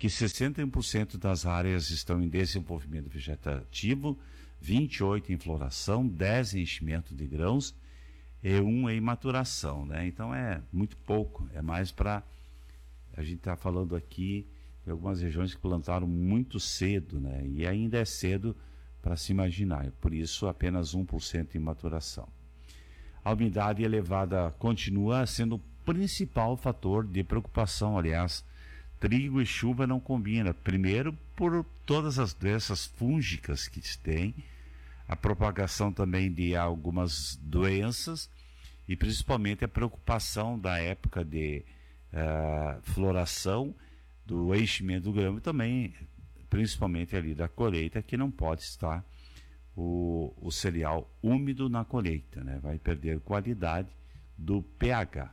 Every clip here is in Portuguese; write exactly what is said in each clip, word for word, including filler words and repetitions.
que sessenta e um por cento das áreas estão em desenvolvimento vegetativo, vinte e oito em floração, dez em enchimento de grãos e um em maturação, né? Então é muito pouco, é mais para... A gente está falando aqui de algumas regiões que plantaram muito cedo, né? E ainda é cedo para se imaginar, por isso apenas um por cento em maturação. A umidade elevada continua sendo o principal fator de preocupação, aliás, trigo e chuva não combinam. Primeiro, por todas as doenças fúngicas que tem, a propagação também de algumas doenças e principalmente a preocupação da época de uh, floração, do enchimento do grão e também, principalmente ali da colheita, que não pode estar o, o cereal úmido na colheita, né? Vai perder qualidade do pH.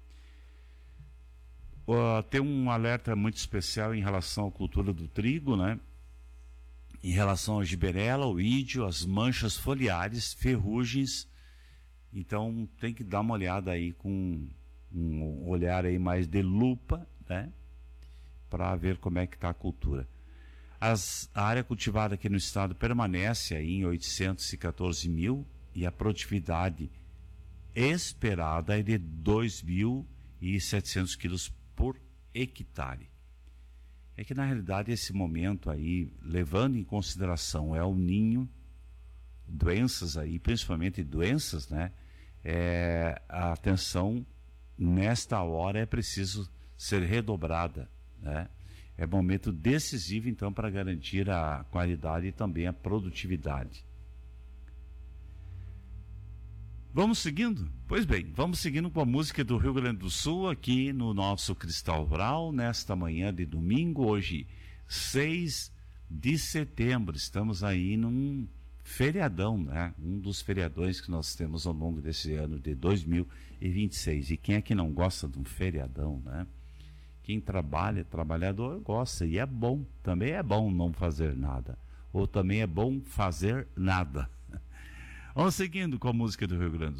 Uh, tem um alerta muito especial em relação à cultura do trigo, né? Em relação ao giberela, o ídio, as manchas foliares, ferrugens. Então tem que dar uma olhada aí com um olhar aí mais de lupa, né? Para ver como é que está a cultura. As, a área cultivada aqui no estado permanece aí em oitocentos e quatorze mil e a produtividade esperada é de dois mil e setecentos quilos por hectare. É que na realidade esse momento aí, levando em consideração é o ninho, doenças aí, principalmente doenças, né? É, a atenção nesta hora é preciso ser redobrada, né? É momento decisivo então para garantir a qualidade e também a produtividade. Vamos seguindo? Pois bem, vamos seguindo com a música do Rio Grande do Sul aqui no nosso Cristal Rural, nesta manhã de domingo, hoje seis de setembro. Estamos aí num feriadão, né? Um dos feriadões que nós temos ao longo desse ano de dois mil e vinte e seis. E quem é que não gosta de um feriadão, né? Quem trabalha, trabalhador, gosta, e é bom, também é bom não fazer nada, ou também é bom fazer nada. Vamos seguindo com a música do Rio Grande do Sul.